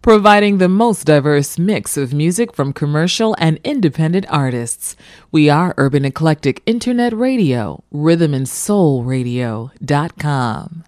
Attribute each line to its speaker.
Speaker 1: providing the most diverse mix of music from commercial and independent artists. We are Urban Eclectic Internet Radio, rhythmandsoulradio.com.